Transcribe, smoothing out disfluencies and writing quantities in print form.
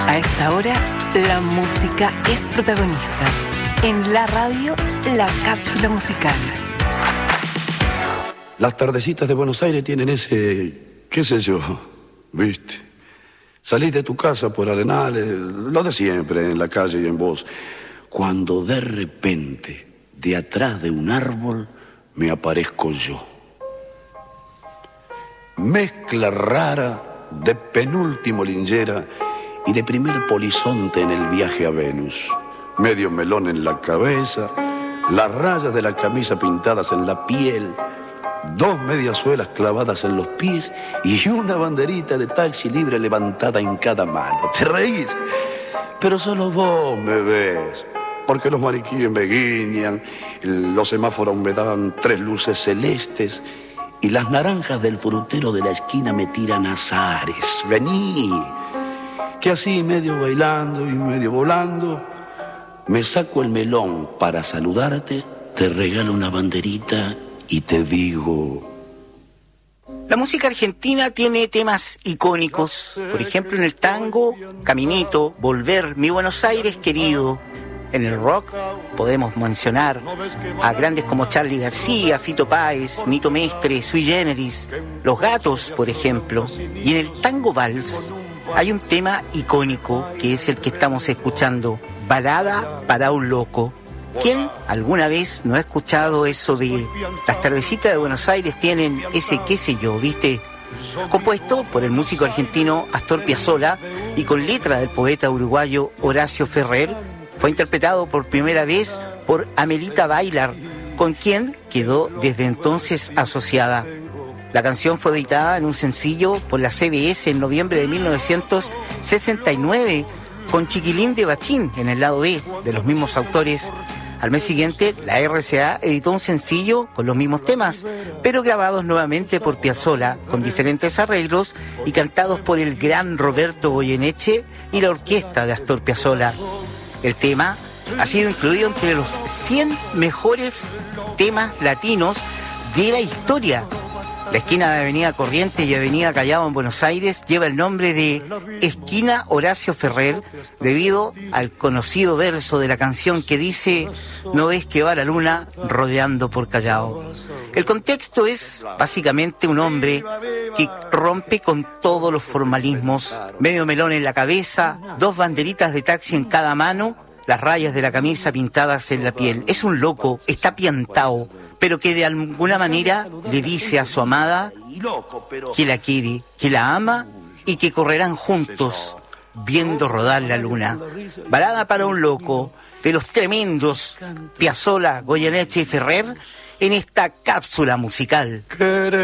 A esta hora, la música es protagonista. En la radio, la cápsula musical. Las tardecitas de Buenos Aires tienen ese, qué sé yo, ¿viste? Salís de tu casa por Arenales, lo de siempre, en la calle y en voz, cuando de repente, de atrás de un árbol, me aparezco yo. Mezcla rara de penúltimo lingera y de primer polizonte en el viaje a Venus. Medio melón en la cabeza, las rayas de la camisa pintadas en la piel, 2 mediasuelas clavadas en los pies y una banderita de taxi libre levantada en cada mano. ¿Te reís? Pero solo vos me ves, porque los maniquíes me guiñan, los semáforos me dan 3 luces celestes y las naranjas del frutero de la esquina me tiran azares. Vení, que así medio bailando y medio volando, me saco el melón para saludarte, te regalo una banderita y te digo... La música argentina tiene temas icónicos. Por ejemplo, en el tango, Caminito, Volver, Mi Buenos Aires querido. En el rock podemos mencionar a grandes como Charly García, Fito Páez, Nito Mestre, Sui Generis, Los Gatos, por ejemplo. Y en el tango vals hay un tema icónico que es el que estamos escuchando, Balada para un loco. ¿Quién alguna vez no ha escuchado eso de las tardecitas de Buenos Aires tienen ese qué sé yo, viste? Compuesto por el músico argentino Astor Piazzolla y con letra del poeta uruguayo Horacio Ferrer, fue interpretado por primera vez por Amelita Bailar, con quien quedó desde entonces asociada. La canción fue editada en un sencillo por la CBS en noviembre de 1969, con Chiquilín de Bachín en el lado B, de los mismos autores. Al mes siguiente, la RCA editó un sencillo con los mismos temas, pero grabados nuevamente por Piazzolla, con diferentes arreglos y cantados por el gran Roberto Goyeneche y la orquesta de Astor Piazzolla. El tema ha sido incluido entre los 100 mejores temas latinos de la historia. La esquina de Avenida Corrientes y Avenida Callao en Buenos Aires lleva el nombre de Esquina Horacio Ferrer debido al conocido verso de la canción que dice: no ves que va la luna rodeando por Callao. El contexto es básicamente un hombre que rompe con todos los formalismos, medio melón en la cabeza, 2 banderitas de taxi en cada mano, las rayas de la camisa pintadas en la piel. Es un loco, está piantao, pero que de alguna manera le dice a su amada que la quiere, que la ama y que correrán juntos viendo rodar la luna. Balada para un loco, de los tremendos Piazzolla, Goyeneche y Ferrer, en esta cápsula musical.